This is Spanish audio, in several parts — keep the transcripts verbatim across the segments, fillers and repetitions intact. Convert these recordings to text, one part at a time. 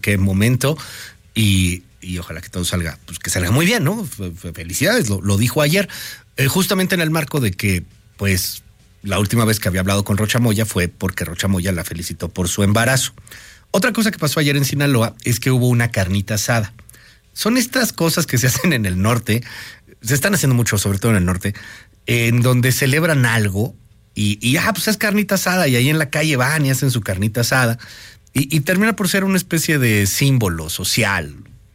qué momento, y, y ojalá que todo salga, pues que salga muy bien, ¿no? Felicidades, lo, lo dijo ayer, eh, justamente en el marco de que, pues, la última vez que había hablado con Rocha Moya fue porque Rocha Moya la felicitó por su embarazo. Otra cosa que pasó ayer en Sinaloa es que hubo una carnita asada. Son estas cosas que se hacen en el norte, se están haciendo mucho, sobre todo en el norte, en donde celebran algo y, y ah, pues es carnita asada, y ahí en la calle van y hacen su carnita asada, y, y termina por ser una especie de símbolo social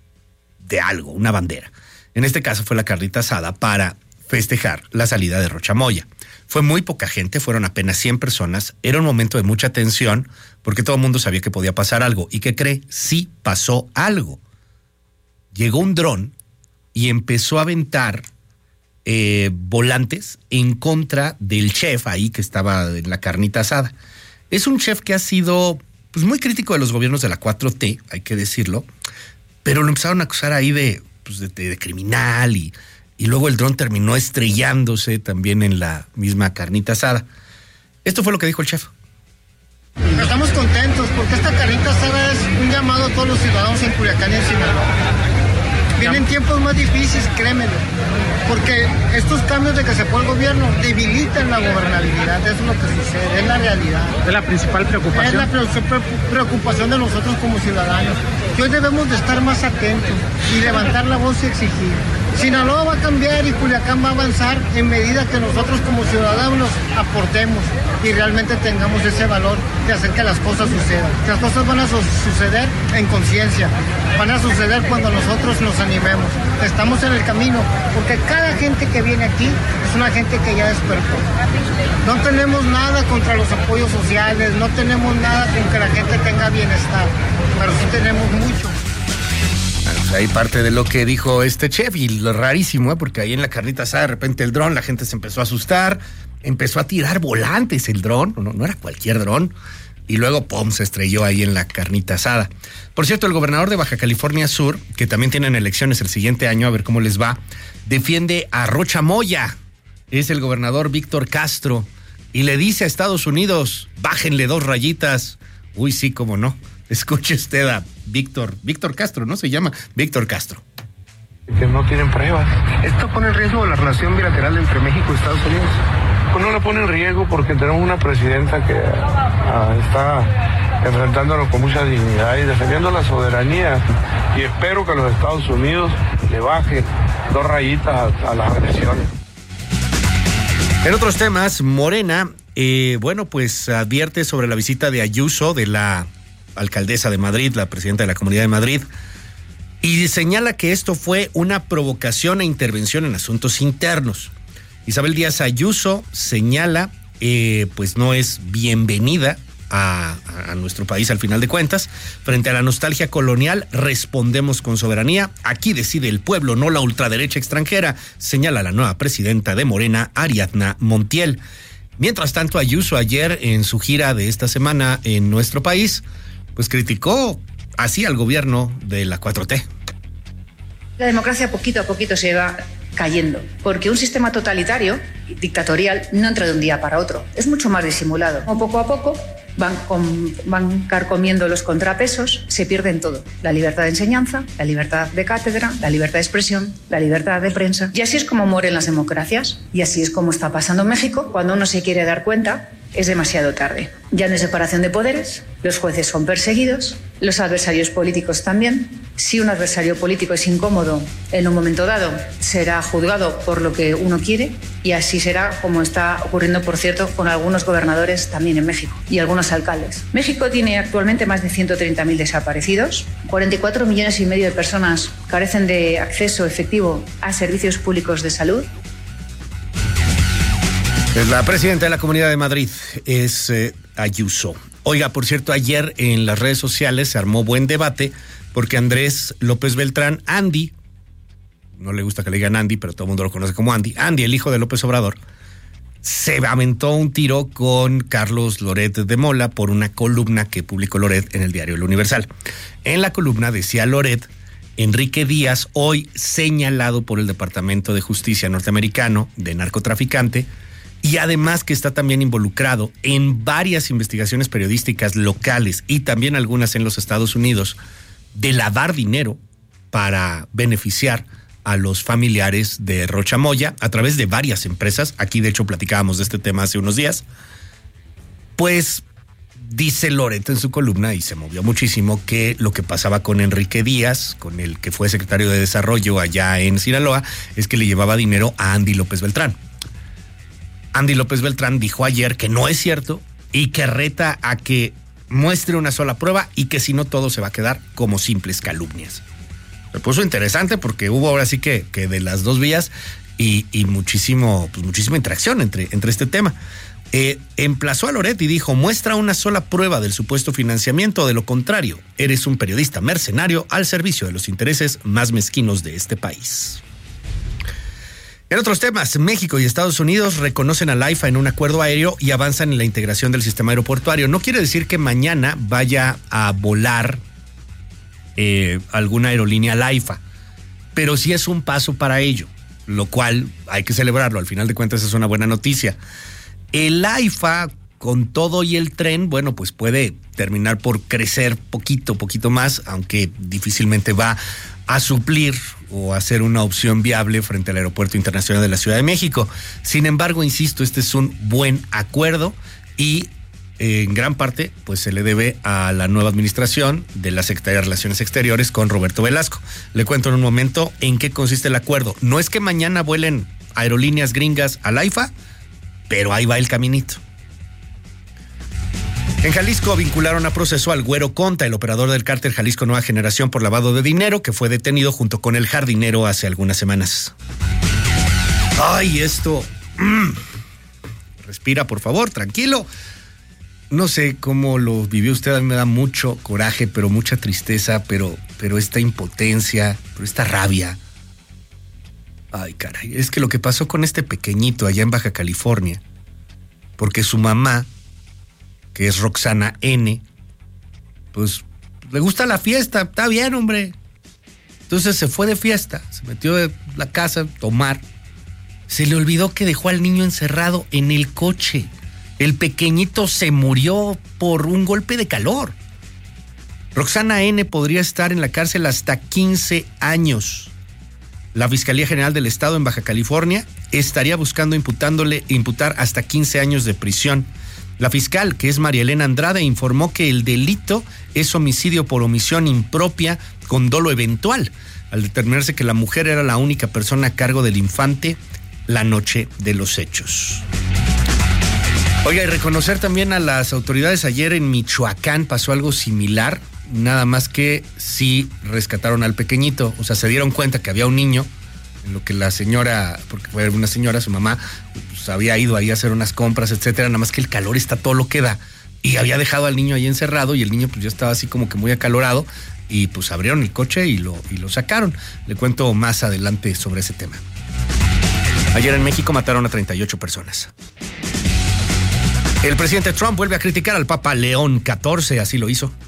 de algo, una bandera. En este caso fue la carnita asada para festejar la salida de Rocha Moya. Fue muy poca gente, fueron apenas cien personas, era un momento de mucha tensión, porque todo el mundo sabía que podía pasar algo. ¿Y qué cree? Sí pasó algo. Llegó un dron y empezó a aventar eh, volantes en contra del chef ahí que estaba en la carnita asada. Es un chef que ha sido pues, muy crítico de los gobiernos de la cuatro T, hay que decirlo, pero lo empezaron a acusar ahí de, pues, de, de, de criminal y, y luego el dron terminó estrellándose también en la misma carnita asada. Esto fue lo que dijo el chef. Estamos contentos porque esta carnita asada es un llamado a todos los ciudadanos en Culiacán y en Sinaloa. Vienen tiempos más difíciles, créemelo, porque estos cambios de que se fue el gobierno debilitan la gobernabilidad, eso es lo que sucede, es la realidad. ¿Es la principal preocupación? Es la pre- preocupación de nosotros como ciudadanos. Y hoy debemos de estar más atentos y levantar la voz y exigir. Sinaloa va a cambiar y Culiacán va a avanzar en medida que nosotros como ciudadanos aportemos y realmente tengamos ese valor de hacer que las cosas sucedan. Que las cosas van a su- suceder en conciencia, van a suceder cuando nosotros nos animemos. Estamos en el camino, porque cada gente que viene aquí es una gente que ya despertó. No tenemos nada contra los apoyos sociales, no tenemos nada con que la gente tenga bienestar, pero sí tenemos mucho. Pues ahí parte de lo que dijo este chef, y lo rarísimo, ¿eh? Porque ahí en la carnita asada de repente el dron, la gente se empezó a asustar, empezó a tirar volantes el dron, no, no era cualquier dron, y luego pum, se estrelló ahí en la carnita asada. Por cierto, el gobernador de Baja California Sur, que también tienen elecciones el siguiente año, a ver cómo les va, defiende a Rocha Moya, es el gobernador Víctor Castro, y le dice a Estados Unidos, bájenle dos rayitas. Uy, sí, cómo no. Escuche usted a Víctor, Víctor Castro, ¿no? Se llama Víctor Castro. Que no tienen pruebas. ¿Esto pone en riesgo la relación bilateral entre México y Estados Unidos? Pues no lo pone en riesgo porque tenemos una presidenta que uh, está enfrentándolo con mucha dignidad y defendiendo la soberanía. Y espero que los Estados Unidos le bajen dos rayitas a, a las agresiones. En otros temas, Morena, eh, bueno, pues advierte sobre la visita de Ayuso, de la alcaldesa de Madrid, la presidenta de la Comunidad de Madrid, y señala que esto fue una provocación e intervención en asuntos internos. Isabel Díaz Ayuso señala, eh, pues no es bienvenida a, a nuestro país al final de cuentas. Frente a la nostalgia colonial, respondemos con soberanía. Aquí decide el pueblo, no la ultraderecha extranjera, señala la nueva presidenta de Morena, Ariadna Montiel. Mientras tanto, Ayuso ayer en su gira de esta semana en nuestro país, pues criticó así al gobierno de la cuatro T. La democracia poquito a poquito se va cayendo, porque un sistema totalitario, dictatorial, no entra de un día para otro, es mucho más disimulado. Como poco a poco van, con, van carcomiendo los contrapesos, se pierden todo. La libertad de enseñanza, la libertad de cátedra, la libertad de expresión, la libertad de prensa. Y así es como mueren las democracias, y así es como está pasando en México. Cuando uno se quiere dar cuenta, es demasiado tarde. Ya no hay separación de poderes, los jueces son perseguidos, los adversarios políticos también. Si un adversario político es incómodo en un momento dado, será juzgado por lo que uno quiere, y así será como está ocurriendo, por cierto, con algunos gobernadores también en México y algunos alcaldes. México tiene actualmente más de ciento treinta mil desaparecidos, cuarenta y cuatro millones y medio de personas carecen de acceso efectivo a servicios públicos de salud. La presidenta de la Comunidad de Madrid es eh, Ayuso. Oiga, por cierto, ayer en las redes sociales se armó buen debate porque Andrés López Beltrán, Andy, no le gusta que le digan Andy, pero todo el mundo lo conoce como Andy, Andy, el hijo de López Obrador, se aventó un tiro con Carlos Loret de Mola por una columna que publicó Loret en el diario El Universal. En la columna decía Loret, Enrique Díaz, hoy señalado por el Departamento de Justicia norteamericano de narcotraficante, y además que está también involucrado en varias investigaciones periodísticas locales y también algunas en los Estados Unidos, de lavar dinero para beneficiar a los familiares de Rocha Moya a través de varias empresas. Aquí de hecho platicábamos de este tema hace unos días. Pues dice Loret en su columna, y se movió muchísimo, que lo que pasaba con Enrique Díaz, con el que fue secretario de Desarrollo allá en Sinaloa, es que le llevaba dinero a Andy López Beltrán. Andy López Beltrán dijo ayer que no es cierto y que reta a que muestre una sola prueba y que si no todo se va a quedar como simples calumnias. Se puso interesante porque hubo ahora sí que, que de las dos vías y, y muchísimo, pues muchísima interacción entre, entre este tema. Eh, emplazó a Loret y dijo: muestra una sola prueba del supuesto financiamiento, de lo contrario, eres un periodista mercenario al servicio de los intereses más mezquinos de este país. En otros temas, México y Estados Unidos reconocen al AIFA en un acuerdo aéreo y avanzan en la integración del sistema aeroportuario. No quiere decir que mañana vaya a volar eh, alguna aerolínea al AIFA, pero sí es un paso para ello, lo cual hay que celebrarlo. Al final de cuentas es una buena noticia. El AIFA, con todo y el tren, bueno, pues puede terminar por crecer poquito, poquito más, aunque difícilmente va a suplir o a ser una opción viable frente al Aeropuerto Internacional de la Ciudad de México. Sin embargo, insisto, este es un buen acuerdo y eh, en gran parte pues se le debe a la nueva administración de la Secretaría de Relaciones Exteriores con Roberto Velasco. Le cuento en un momento en qué consiste el acuerdo. No es que mañana vuelen aerolíneas gringas al AIFA, pero ahí va el caminito. En Jalisco vincularon a proceso al Güero Conta, el operador del cártel Jalisco Nueva Generación, por lavado de dinero, que fue detenido junto con el jardinero hace algunas semanas. Ay, esto... Mm. Respira, por favor, tranquilo. No sé cómo lo vivió usted, a mí me da mucho coraje, pero mucha tristeza, pero, pero esta impotencia, pero esta rabia. Ay, caray, es que lo que pasó con este pequeñito allá en Baja California, porque su mamá, que es Roxana N, pues le gusta la fiesta, está bien, hombre. Entonces se fue de fiesta, se metió en la casa a tomar. Se le olvidó que dejó al niño encerrado en el coche. El pequeñito se murió por un golpe de calor. Roxana N podría estar en la cárcel hasta quince años. La Fiscalía General del Estado en Baja California estaría buscando imputándole, imputar hasta quince años de prisión. La fiscal, que es María Elena Andrade, informó que el delito es homicidio por omisión impropia con dolo eventual, al determinarse que la mujer era la única persona a cargo del infante la noche de los hechos. Oiga, y reconocer también a las autoridades. Ayer en Michoacán pasó algo similar, nada más que sí rescataron al pequeñito. O sea, se dieron cuenta que había un niño, en lo que la señora, porque fue una señora, su mamá, pues había ido ahí a hacer unas compras, etcétera, nada más que el calor está todo lo que da, y había dejado al niño ahí encerrado, y el niño pues ya estaba así como que muy acalorado, y pues abrieron el coche y lo, y lo sacaron. Le cuento más adelante sobre ese tema. Ayer en México mataron a treinta y ocho personas. El presidente Trump vuelve a criticar al Papa León catorce, así lo hizo.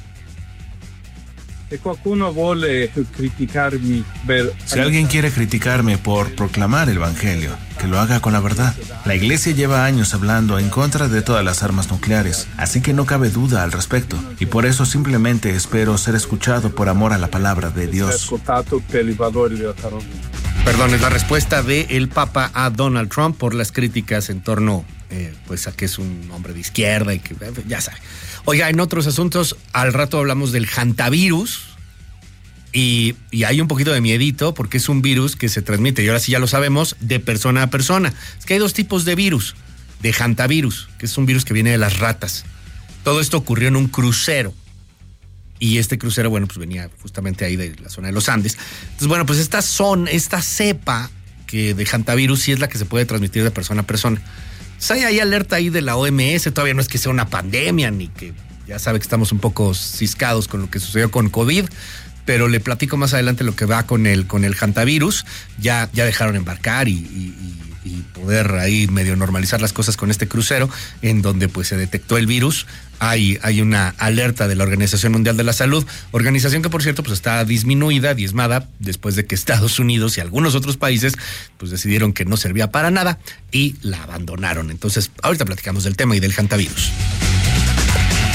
Si alguien quiere criticarme por proclamar el Evangelio, que lo haga con la verdad. La Iglesia lleva años hablando en contra de todas las armas nucleares, así que no cabe duda al respecto, y por eso simplemente espero ser escuchado por amor a la palabra de Dios. Perdón, es la respuesta del Papa a Donald Trump por las críticas en torno eh, pues a que es un hombre de izquierda y que ya sabe. Oiga, en otros asuntos, al rato hablamos del hantavirus y, y hay un poquito de miedito porque es un virus que se transmite, y ahora sí ya lo sabemos, de persona a persona. Es que hay dos tipos de virus, de hantavirus, que es un virus que viene de las ratas. Todo esto ocurrió en un crucero. Y este crucero, bueno, pues venía justamente ahí de la zona de los Andes. Entonces, bueno, pues esta son, esta cepa que de hantavirus sí es la que se puede transmitir de persona a persona. Entonces hay ahí alerta ahí de la O M S, todavía no es que sea una pandemia, ni que ya sabe que estamos un poco ciscados con lo que sucedió con COVID, pero le platico más adelante lo que va con el, con el hantavirus. Ya, ya dejaron embarcar y, y, y poder ahí medio normalizar las cosas con este crucero, en donde pues se detectó el virus. Hay, hay una alerta de la Organización Mundial de la Salud, organización que por cierto pues está disminuida, diezmada, después de que Estados Unidos y algunos otros países pues decidieron que no servía para nada y la abandonaron. Entonces ahorita platicamos del tema y del hantavirus.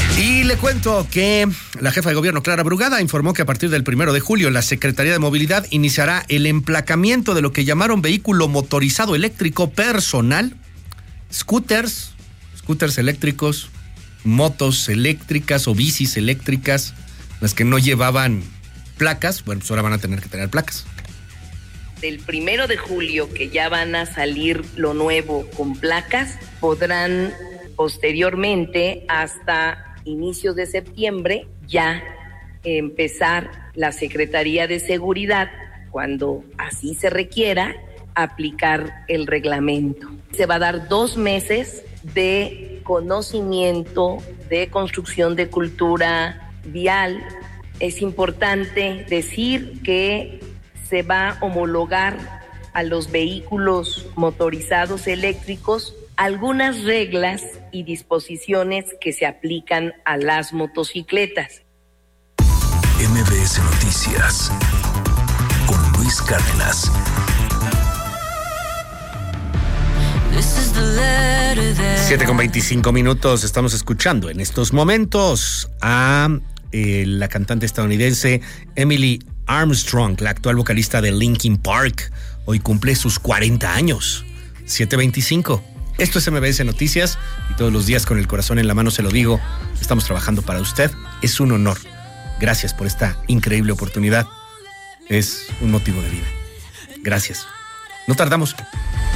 Y le cuento que la jefa de gobierno, Clara Brugada, informó que a partir del primero de julio la Secretaría de Movilidad iniciará el emplacamiento de lo que llamaron vehículo motorizado eléctrico personal, scooters, scooters eléctricos, motos eléctricas o bicis eléctricas, las que no llevaban placas. Bueno, pues ahora van a tener que tener placas. Del primero de julio, que ya van a salir lo nuevo con placas, podrán posteriormente, hasta inicios de septiembre, ya empezar la Secretaría de Seguridad, cuando así se requiera, aplicar el reglamento. Se va a dar dos meses de conocimiento, de construcción de cultura vial. Es importante decir que se va a homologar a los vehículos motorizados eléctricos algunas reglas y disposiciones que se aplican a las motocicletas. M B S Noticias con Luis Cárdenas. siete con veinticinco minutos. Estamos escuchando en estos momentos a eh, la cantante estadounidense Emily Armstrong, la actual vocalista de Linkin Park. Hoy cumple sus cuarenta años. siete veinticinco. Esto es M B S Noticias y todos los días con el corazón en la mano se lo digo. Estamos trabajando para usted. Es un honor. Gracias por esta increíble oportunidad. Es un motivo de vida. Gracias. No tardamos.